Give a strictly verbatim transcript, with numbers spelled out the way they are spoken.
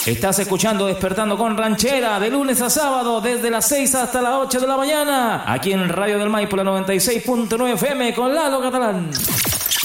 Estás escuchando Despertando con Ranchera de lunes a sábado desde las seis hasta las ocho de la mañana aquí en Radio del Maipo, la noventa y seis punto nueve F M con Lalo Catalán.